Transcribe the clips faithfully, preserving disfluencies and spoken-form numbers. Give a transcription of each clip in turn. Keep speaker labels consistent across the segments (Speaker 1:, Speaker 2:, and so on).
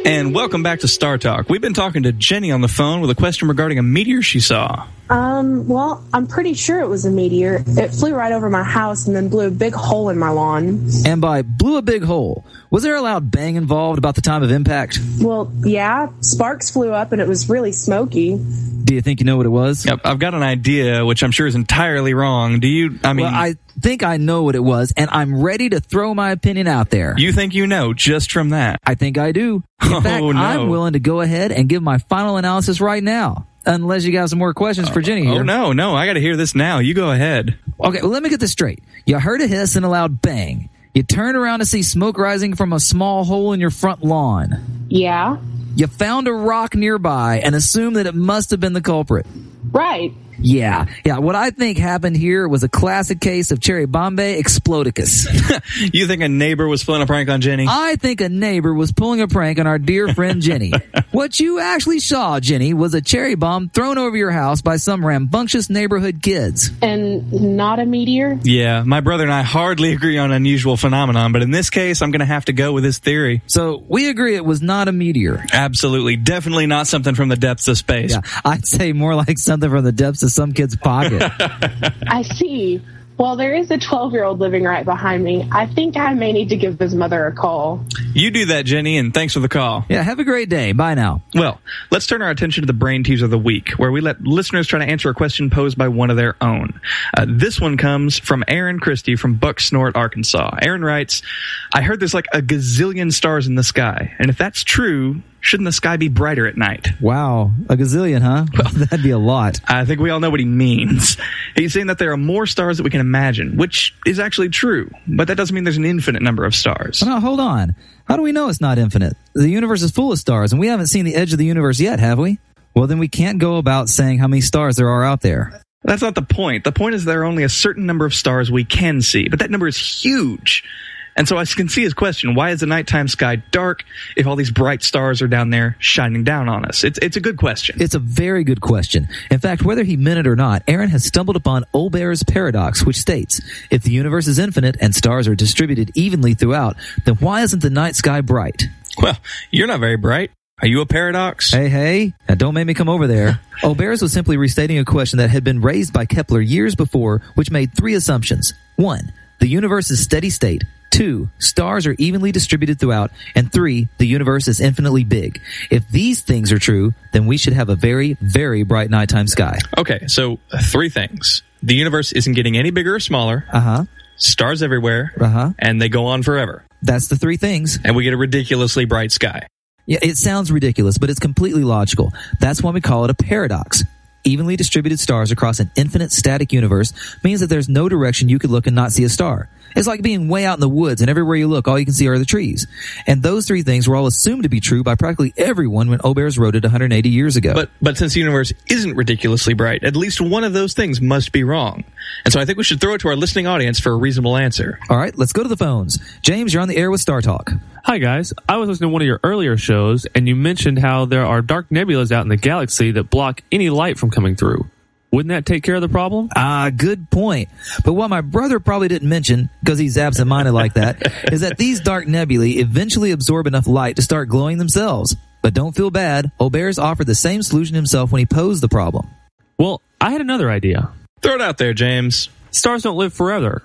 Speaker 1: And welcome back to Star Talk. We've been talking to Jenny on the phone with a question regarding a meteor she saw.
Speaker 2: Um, well, I'm pretty sure it was a meteor. It flew right over my house and then blew a big hole in my lawn.
Speaker 3: And by blew a big hole, was there a loud bang involved about the time of impact?
Speaker 2: Well, yeah. Sparks flew up and it was really smoky.
Speaker 3: Do you think you know what it was?
Speaker 1: Yep, I've got an idea, which I'm sure is entirely wrong. Do you, I mean...
Speaker 3: Well, I think I know what it was, and I'm ready to throw my opinion out there.
Speaker 1: You think you know just from that?
Speaker 3: I think I do. In
Speaker 1: oh,
Speaker 3: fact,
Speaker 1: no.
Speaker 3: I'm willing to go ahead and give my final analysis right now. Unless you got some more questions for Jenny here.
Speaker 1: Oh, no, no. I got to hear this now. You go ahead.
Speaker 3: Okay, well, let me get this straight. You heard a hiss and a loud bang. You turned around to see smoke rising from a small hole in your front lawn.
Speaker 2: Yeah.
Speaker 3: You found a rock nearby and assumed that it must have been the culprit.
Speaker 2: Right.
Speaker 3: Yeah, yeah. What I think happened here was a classic case of Cherry Bombay Explodicus.
Speaker 1: You think a neighbor was pulling a prank on Jenny?
Speaker 3: I think a neighbor was pulling a prank on our dear friend Jenny. What you actually saw, Jenny, was a cherry bomb thrown over your house by some rambunctious neighborhood kids.
Speaker 2: And not a meteor?
Speaker 1: Yeah, my brother and I hardly agree on unusual phenomenon, but in this case, I'm going to have to go with his theory.
Speaker 3: So we agree it was not a meteor.
Speaker 1: Absolutely. Definitely not something from the depths of space.
Speaker 3: Yeah, I'd say more like something from the depths of some kid's pocket.
Speaker 2: I see. Well, there is a twelve-year-old living right behind me. I think I may need to give his mother a call.
Speaker 1: You do that, Jenny, and thanks for the call.
Speaker 3: Yeah, have a great day. Bye now.
Speaker 1: Well, let's turn our attention to the Brain Teaser of the Week, where we let listeners try to answer a question posed by one of their own. Uh, this one comes from Aaron Christie from Bucksnort, Arkansas. Aaron writes, I heard there's like a gazillion stars in the sky, and if that's true, shouldn't the sky be brighter at night?
Speaker 3: Wow, a gazillion, huh? Well, that'd be a lot.
Speaker 1: I think we all know what he means. He's saying that there are more stars that we can imagine, which is actually true, but that doesn't mean there's an infinite number of stars.
Speaker 3: No, hold on. How do we know it's not infinite? The universe is full of stars, and we haven't seen the edge of the universe yet, have we? Well, then we can't go about saying how many stars there are out there.
Speaker 1: That's not the point. The point is there are only a certain number of stars we can see, but that number is huge. And so I can see his question, why is the nighttime sky dark if all these bright stars are down there shining down on us? It's it's a good question.
Speaker 3: It's a very good question. In fact, whether he meant it or not, Aaron has stumbled upon Olber's paradox, which states, if the universe is infinite and stars are distributed evenly throughout, then why isn't the night sky bright?
Speaker 1: Well, you're not very bright. Are you a paradox?
Speaker 3: Hey, hey, now don't make me come over there. Olber's was simply restating a question that had been raised by Kepler years before, which made three assumptions. One, the universe is steady state. Two, stars are evenly distributed throughout. And three, the universe is infinitely big. If these things are true, then we should have a very, very bright nighttime sky.
Speaker 1: Okay, so uh, three things. The universe isn't getting any bigger or smaller.
Speaker 3: Uh-huh.
Speaker 1: Stars everywhere.
Speaker 3: Uh-huh.
Speaker 1: And they go on forever.
Speaker 3: That's the three things.
Speaker 1: And we get a ridiculously bright sky.
Speaker 3: Yeah, it sounds ridiculous, but it's completely logical. That's why we call it a paradox. Evenly distributed stars across an infinite static universe means that there's no direction you could look and not see a star. It's like being way out in the woods, and everywhere you look, all you can see are the trees. And those three things were all assumed to be true by practically everyone when Olbers wrote it one hundred eighty years ago.
Speaker 1: But but since the universe isn't ridiculously bright, at least one of those things must be wrong. And so I think we should throw it to our listening audience for a reasonable answer.
Speaker 3: All right, let's go to the phones. James, you're on the air with Star Talk.
Speaker 4: Hi, guys. I was listening to one of your earlier shows, and you mentioned how there are dark nebulas out in the galaxy that block any light from coming through. Wouldn't that take care of the problem?
Speaker 3: Ah, good point. But what my brother probably didn't mention, because he's absent-minded like that, is that these dark nebulae eventually absorb enough light to start glowing themselves. But don't feel bad. Olbers offered the same solution himself when he posed the problem.
Speaker 4: Well, I had another idea.
Speaker 1: Throw it out there, James.
Speaker 4: Stars don't live forever,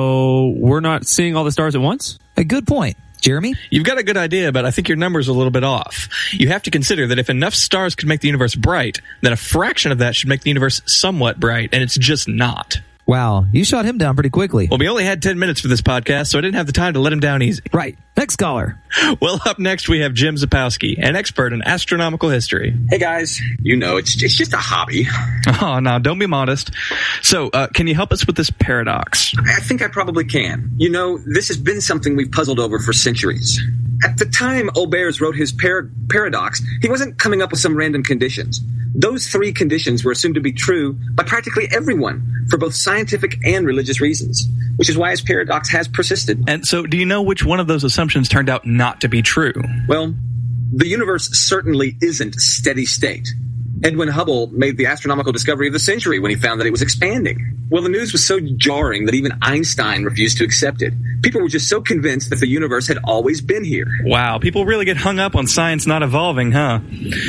Speaker 4: so we're not seeing all the stars at once?
Speaker 3: A good point. Jeremy?
Speaker 1: You've got a good idea, but I think your number's a little bit off. You have to consider that if enough stars could make the universe bright, then a fraction of that should make the universe somewhat bright, and it's just not.
Speaker 3: Wow, you shot him down pretty quickly.
Speaker 1: Well, we only had ten minutes for this podcast, so I didn't have the time to let him down easy.
Speaker 3: Right. Next caller.
Speaker 1: Well, up next we have Jim Zapowski, an expert in astronomical history.
Speaker 5: Hey, guys. You know, it's, it's just a hobby.
Speaker 1: Oh, now, don't be modest. So, uh, can you help us with this paradox?
Speaker 5: I think I probably can. You know, this has been something we've puzzled over for centuries. At the time Olbers wrote his par- paradox, he wasn't coming up with some random conditions. Those three conditions were assumed to be true by practically everyone for both scientific and religious reasons, which is why his paradox has persisted.
Speaker 1: And so, do you know which one of those assumptions turned out not to be true?
Speaker 5: Well, the universe certainly isn't steady state. Edwin Hubble made the astronomical discovery of the century when he found that it was expanding. Well, the news was so jarring that even Einstein refused to accept it. People were just so convinced that the universe had always been here.
Speaker 1: Wow, people really get hung up on science not evolving, huh?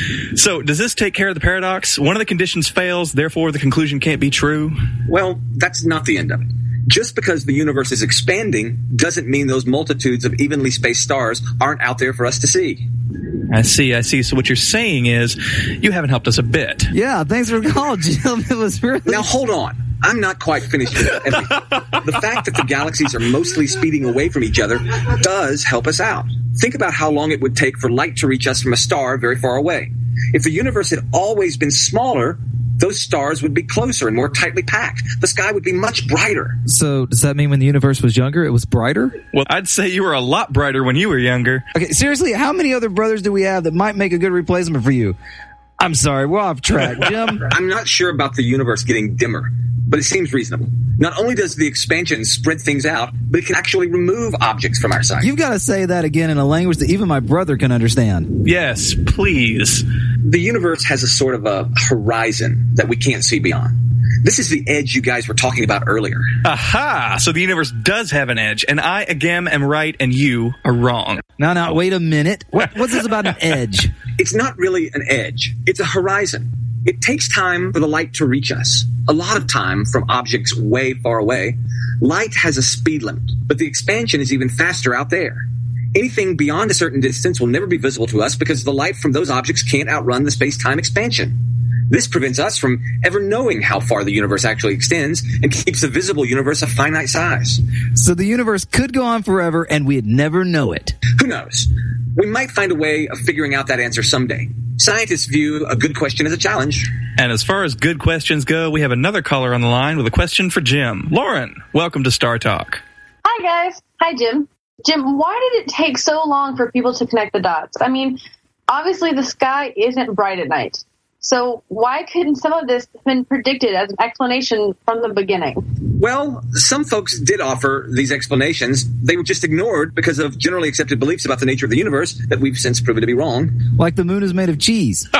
Speaker 1: So, does this take care of the paradox? One of the conditions fails, therefore the conclusion can't be true?
Speaker 5: Well, that's not the end of it. Just because the universe is expanding doesn't mean those multitudes of evenly spaced stars aren't out there for us to see.
Speaker 1: I see, I see. So what you're saying is you haven't helped us a bit.
Speaker 3: Yeah, thanks for the call, Jim. It was really...
Speaker 5: Now, hold on. I'm not quite finished with everything. The fact that the galaxies are mostly speeding away from each other does help us out. Think about how long it would take for light to reach us from a star very far away. If the universe had always been smaller, those stars would be closer and more tightly packed. The sky would be much brighter.
Speaker 3: So does that mean when the universe was younger, it was brighter?
Speaker 1: Well, I'd say you were a lot brighter when you were younger.
Speaker 3: Okay, seriously, how many other brothers do we have that might make a good replacement for you? I'm sorry, we're off track, Jim.
Speaker 5: I'm not sure about the universe getting dimmer, but it seems reasonable. Not only does the expansion spread things out, but it can actually remove objects from our sight.
Speaker 3: You've got to say that again in a language that even my brother can understand.
Speaker 1: Yes, please.
Speaker 5: The universe has a sort of a horizon that we can't see beyond. This is the edge you guys were talking about earlier.
Speaker 1: Aha! So the universe does have an edge, and I, again, am right, and you are wrong.
Speaker 3: Now, now, wait a minute. What, what's this about an edge?
Speaker 5: It's not really an edge. It's a horizon. It takes time for the light to reach us. A lot of time from objects way far away. Light has a speed limit, but the expansion is even faster out there. Anything beyond a certain distance will never be visible to us because the light from those objects can't outrun the space-time expansion. This prevents us from ever knowing how far the universe actually extends and keeps the visible universe a finite size.
Speaker 3: So the universe could go on forever and we'd never know it.
Speaker 5: Who knows? We might find a way of figuring out that answer someday. Scientists view a good question as a challenge.
Speaker 1: And as far as good questions go, we have another caller on the line with a question for Jim. Lauren, welcome to Star Talk.
Speaker 6: Hi, guys. Hi, Jim. Jim, why did it take so long for people to connect the dots? I mean, obviously the sky isn't bright at night. So why couldn't some of this have been predicted as an explanation from the beginning?
Speaker 5: Well, some folks did offer these explanations. They were just ignored because of generally accepted beliefs about the nature of the universe that we've since proven to be wrong.
Speaker 3: Like the moon is made of cheese.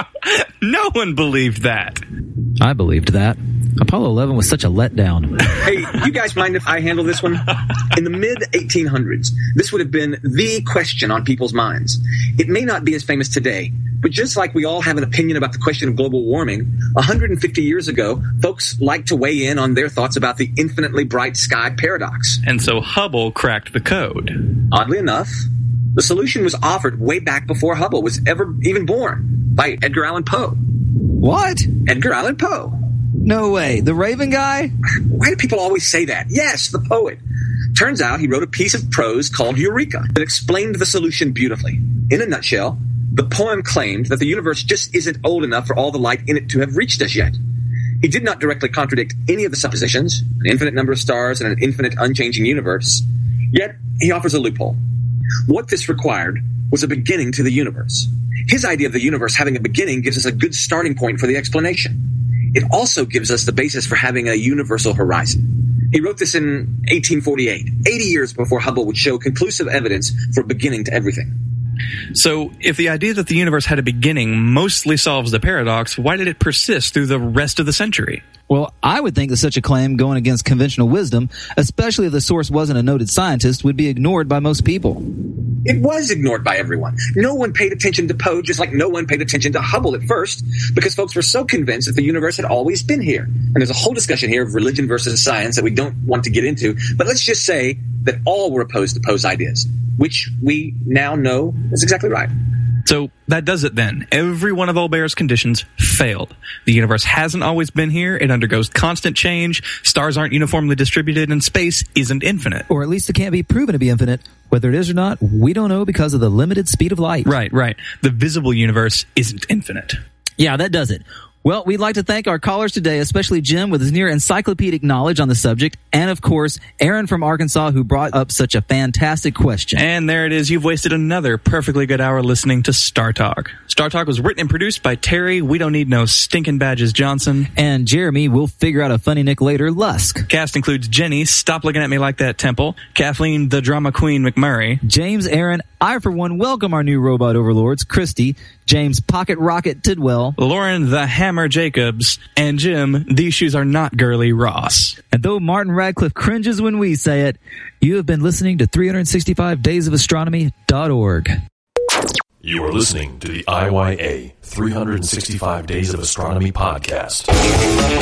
Speaker 1: No one believed that.
Speaker 3: I believed that. Apollo eleven was such a letdown.
Speaker 5: Hey, you guys mind if I handle this one? In the mid eighteen hundreds, this would have been the question on people's minds. It may not be as famous today, but just like we all have an opinion about the question of global warming, one hundred fifty years ago, folks liked to weigh in on their thoughts about the infinitely bright sky paradox.
Speaker 1: And so Hubble cracked the code.
Speaker 5: Oddly enough, the solution was offered way back before Hubble was ever even born by Edgar Allan Poe.
Speaker 3: What?
Speaker 5: Edgar Allan Poe.
Speaker 3: No way. The Raven guy?
Speaker 5: Why do people always say that? Yes, the poet. Turns out he wrote a piece of prose called Eureka that explained the solution beautifully. In a nutshell, the poem claimed that the universe just isn't old enough for all the light in it to have reached us yet. He did not directly contradict any of the suppositions, an infinite number of stars and an infinite unchanging universe. Yet, he offers a loophole. What this required was a beginning to the universe. His idea of the universe having a beginning gives us a good starting point for the explanation. It also gives us the basis for having a universal horizon. He wrote this in eighteen forty-eight, eighty years before Hubble would show conclusive evidence for a beginning to everything.
Speaker 1: So, if the idea that the universe had a beginning mostly solves the paradox, why did it persist through the rest of the century?
Speaker 3: Well, I would think that such a claim, going against conventional wisdom, especially if the source wasn't a noted scientist, would be ignored by most people.
Speaker 5: It was ignored by everyone. No one paid attention to Poe, just like no one paid attention to Hubble at first, because folks were so convinced that the universe had always been here. And there's a whole discussion here of religion versus science that we don't want to get into, but let's just say that all were opposed to Poe's ideas, which we now know is exactly right.
Speaker 1: So that does it then. Every one of Olbert's conditions failed. The universe hasn't always been here. It undergoes constant change. Stars aren't uniformly distributed, and space isn't infinite.
Speaker 3: Or at least it can't be proven to be infinite. Whether it is or not, we don't know because of the limited speed of light.
Speaker 1: Right, right. The visible universe isn't infinite.
Speaker 3: Yeah, that does it. Well, we'd like to thank our callers today, especially Jim with his near encyclopedic knowledge on the subject, and of course, Aaron from Arkansas who brought up such a fantastic question.
Speaker 1: And there it is. You've wasted another perfectly good hour listening to Star Talk. Star Talk was written and produced by Terry, We Don't Need No Stinking Badges Johnson.
Speaker 3: And Jeremy, we'll figure out a funny nick later, Lusk.
Speaker 1: Cast includes Jenny, Stop Looking at Me Like That Temple, Kathleen, the Drama Queen McMurray,
Speaker 3: James, Aaron, I for one welcome our new robot overlords, Christy, James Pocket Rocket Tidwell,
Speaker 1: Lauren, the Hammer Jacobs, and Jim, These Shoes Are Not Girly Ross.
Speaker 3: And though Martin Radcliffe cringes when we say it, you have been listening to three hundred sixty-five days of astronomy dot org.
Speaker 7: You are listening to the I Y A three hundred sixty-five Days of Astronomy podcast.